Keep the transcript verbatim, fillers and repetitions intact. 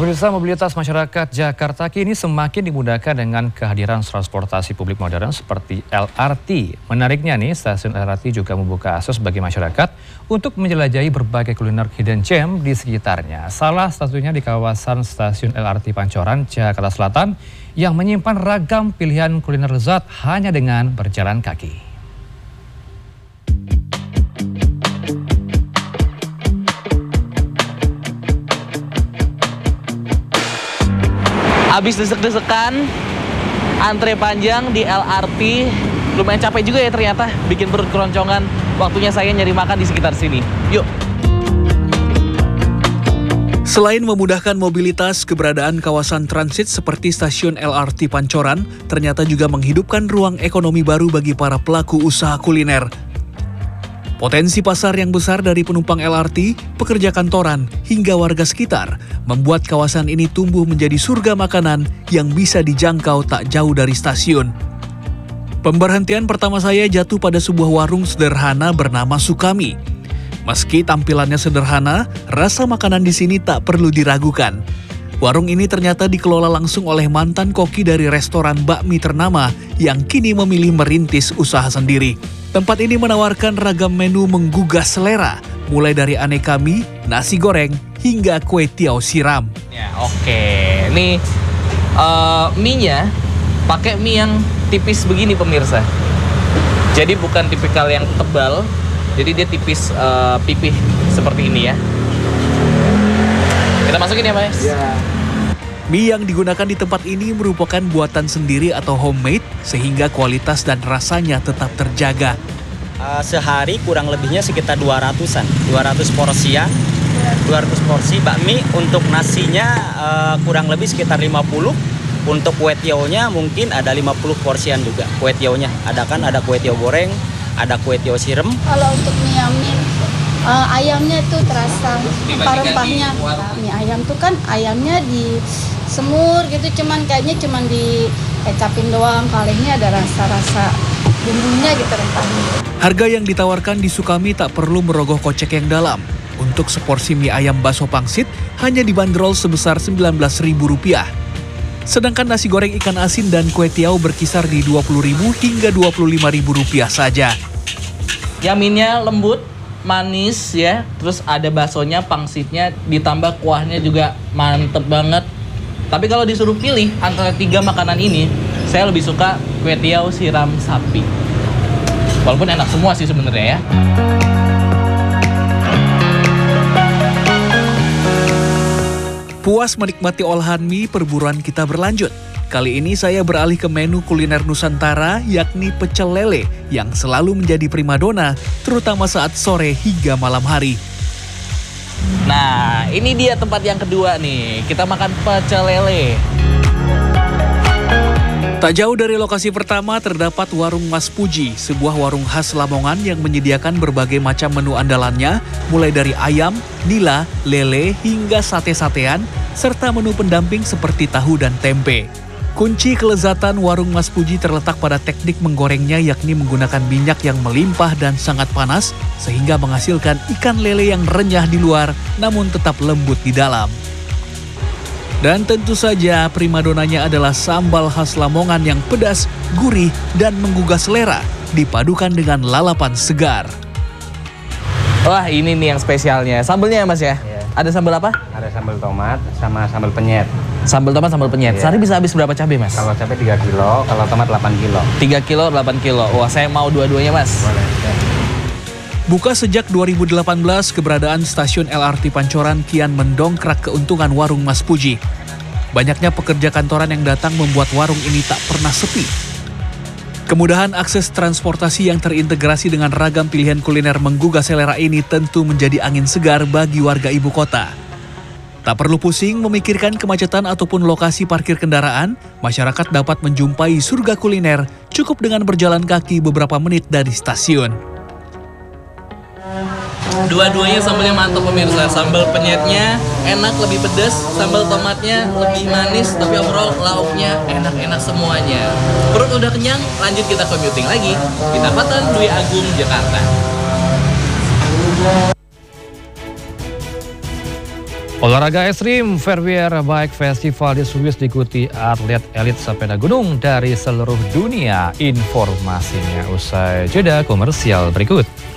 Pemirsa, mobilitas masyarakat Jakarta kini semakin dimudahkan dengan kehadiran transportasi publik modern seperti L R T. Menariknya nih, stasiun L R T juga membuka akses bagi masyarakat untuk menjelajahi berbagai kuliner hidden gem di sekitarnya. Salah satunya di kawasan stasiun L R T Pancoran, Jakarta Selatan, yang menyimpan ragam pilihan kuliner lezat hanya dengan berjalan kaki. Habis desek-desekan, antre panjang di L R T, lumayan capek juga ya ternyata, bikin perut keroncongan. Waktunya saya nyari makan di sekitar sini. Yuk! Selain memudahkan mobilitas, keberadaan kawasan transit seperti stasiun L R T Pancoran ternyata juga menghidupkan ruang ekonomi baru bagi para pelaku usaha kuliner. Potensi pasar yang besar dari penumpang L R T, pekerja kantoran, hingga warga sekitar membuat kawasan ini tumbuh menjadi surga makanan yang bisa dijangkau tak jauh dari stasiun. Pemberhentian pertama saya jatuh pada sebuah warung sederhana bernama Sukami. Meski tampilannya sederhana, rasa makanan di sini tak perlu diragukan. Warung ini ternyata dikelola langsung oleh mantan koki dari restoran bakmi ternama yang kini memilih merintis usaha sendiri. Tempat ini menawarkan ragam menu menggugah selera, mulai dari aneka mie, nasi goreng, hingga kue tiaw siram. Ya, oke. Nih, uh, mie-nya pakai mie yang tipis begini pemirsa. Jadi bukan tipikal yang tebal, jadi dia tipis uh, pipih seperti ini ya. Kita masukin ya, Mas? Ya. Mie yang digunakan di tempat ini merupakan buatan sendiri atau homemade, sehingga kualitas dan rasanya tetap terjaga. Uh, sehari kurang lebihnya sekitar dua ratusan, dua ratus porsian, dua ratus porsi bakmi. Untuk nasinya uh, kurang lebih sekitar lima puluh. Untuk kue tiawnya mungkin ada lima puluh porsian juga. Kue tiawnya ada kan, ada kue tiaw goreng, ada kue tiaw sirem. Kalau untuk mie ayamnya, uh, ayamnya itu terasa rempah-rempahnya. Mie ayam tuh kan ayamnya di semur gitu, cuman kayaknya cuman di kecapin doang. Kalau ini ada rasa-rasa bumbunya gitu, rempahnya. Harga yang ditawarkan di Sukami tak perlu merogoh kocek yang dalam. Untuk seporsi mie ayam bakso pangsit hanya dibanderol sebesar sembilan belas ribu rupiah. Sedangkan nasi goreng ikan asin dan kue tiaw berkisar di dua puluh ribu hingga dua puluh lima ribu rupiah saja. Yaminnya lembut, manis ya, terus ada baksonya, pangsitnya, ditambah kuahnya juga mantep banget. Tapi kalau disuruh pilih antara tiga makanan ini, saya lebih suka kue tiaw siram sapi. Walaupun enak semua sih sebenarnya ya. Puas menikmati olahan mie, perburuan kita berlanjut. Kali ini saya beralih ke menu kuliner Nusantara, yakni pecel lele yang selalu menjadi primadona, terutama saat sore hingga malam hari. Nah, ini dia tempat yang kedua nih. Kita makan pecel lele. Tak jauh dari lokasi pertama terdapat warung Mas Puji, sebuah warung khas Lamongan yang menyediakan berbagai macam menu andalannya, mulai dari ayam, nila, lele, hingga sate-satean, serta menu pendamping seperti tahu dan tempe. Kunci kelezatan warung Mas Puji terletak pada teknik menggorengnya, yakni menggunakan minyak yang melimpah dan sangat panas, sehingga menghasilkan ikan lele yang renyah di luar, namun tetap lembut di dalam. Dan tentu saja primadonanya adalah sambal khas Lamongan yang pedas, gurih, dan menggugah selera, dipadukan dengan lalapan segar. Wah, ini nih yang spesialnya. Sambelnya ya, Mas ya? Iya. Ada sambal apa? Ada sambal tomat sama sambal penyet. Sambal tomat, sambal penyet. Iya. Sehari bisa habis berapa cabai, Mas? Kalau cabai tiga kilo, kalau tomat delapan kilo. tiga kilo, delapan kilo. Wah, saya mau dua-duanya, Mas. Boleh. Ya. Buka sejak dua ribu delapan belas, keberadaan stasiun L R T Pancoran kian mendongkrak keuntungan warung Mas Puji. Banyaknya pekerja kantoran yang datang membuat warung ini tak pernah sepi. Kemudahan akses transportasi yang terintegrasi dengan ragam pilihan kuliner menggugah selera ini tentu menjadi angin segar bagi warga ibu kota. Tak perlu pusing memikirkan kemacetan ataupun lokasi parkir kendaraan, masyarakat dapat menjumpai surga kuliner cukup dengan berjalan kaki beberapa menit dari stasiun. Dua-duanya sambelnya mantap pemirsa. Sambal penyetnya enak, lebih pedas. Sambal tomatnya lebih manis. Tapi overall lauknya enak-enak semuanya. Perut udah kenyang, lanjut kita commuting lagi. Di Tapatan Dwi Agung, Jakarta. Olahraga ekstrim Verweer Bike Festival di Swiss diikuti atlet elit sepeda gunung dari seluruh dunia. Informasinya usai jeda komersial berikut.